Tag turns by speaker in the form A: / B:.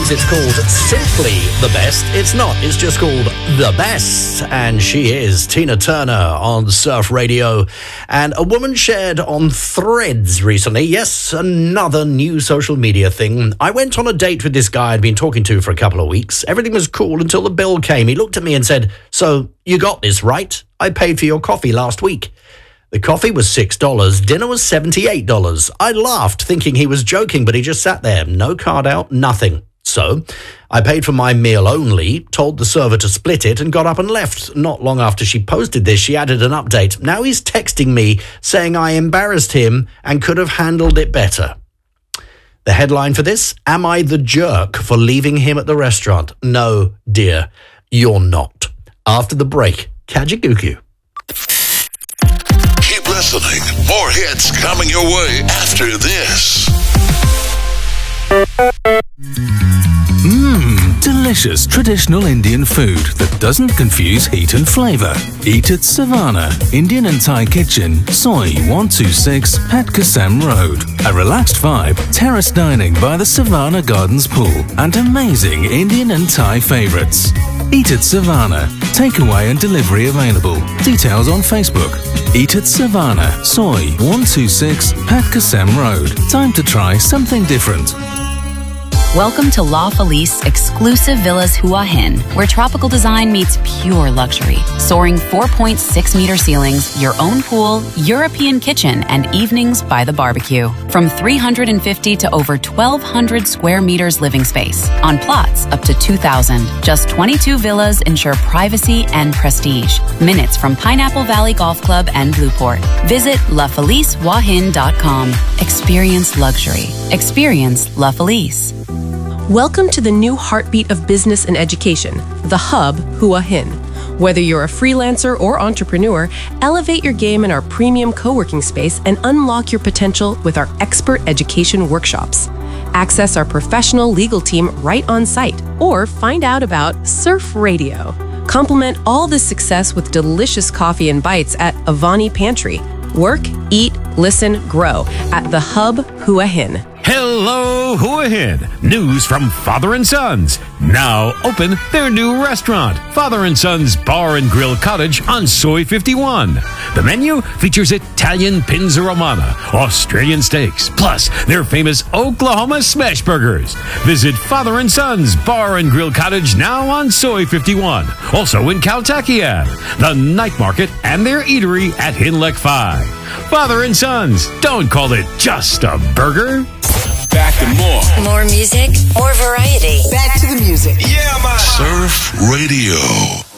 A: because it's called simply the best. It's not. It's just called The Best. And she is Tina Turner on Surf Radio. And a woman shared on Threads recently, yes, another new social media thing. I went on a date with this guy I'd been talking to for a couple of weeks. Everything was cool until the bill came. He looked at me and said, "So, you got this, right? I paid for your coffee last week." The coffee was $6, dinner was $78. I laughed, thinking he was joking, but he just sat there, no card out, nothing. So I paid for my meal only, told the server to split it, and got up and left. Not long after she posted this, she added an update. Now he's texting me, saying I embarrassed him and could have handled it better. The headline for this, am I the jerk for leaving him at the restaurant? No, dear, you're not. After the break, Kajagoogoo.
B: Keep listening. More hits coming your way after this.
C: Delicious traditional Indian food that doesn't confuse heat and flavor. Eat at Savannah, Indian and Thai Kitchen, Soy 126, Pat Kasem Road. A relaxed vibe, terrace dining by the Savannah Gardens pool, and amazing Indian and Thai favorites. Eat at Savannah. Takeaway and delivery available. Details on Facebook. Eat at Savannah, Soy 126, Pat Kasem Road. Time to try something different.
D: Welcome to La Felice exclusive Villas Hua Hin, where tropical design meets pure luxury. Soaring 4.6-meter ceilings, your own pool, European kitchen, and evenings by the barbecue. From 350 to over 1,200 square meters living space, on plots up to 2,000. Just 22 villas ensure privacy and prestige. Minutes from Pineapple Valley Golf Club and Blueport. Visit LaFeliceWahin.com. Experience luxury. Experience La Felice.
E: Welcome to the new heartbeat of business and education, the Hub Hua Hin. Whether you're a freelancer or entrepreneur, elevate your game in our premium co-working space and unlock your potential with our expert education workshops. Access our professional legal team right on site or find out about Surf Radio. Complement all this success with delicious coffee and bites at Avani Pantry. Work, eat, listen, grow at the Hub Hua Hin.
F: Hello, Hua Hin. News from Father and Sons. Now open their new restaurant, Father and Sons Bar and Grill Cottage on Soy 51. The menu features Italian Pinza Romana, Australian steaks, plus their famous Oklahoma smash burgers. Visit Father and Sons Bar and Grill Cottage now on Soy 51. Also in Caltakia, the night market, and their eatery at Hinlek 5. Father and Sons, don't call it just a burger.
B: Back to more.
G: More music, more variety.
H: Back to the music.
B: Yeah, man. Surf Radio.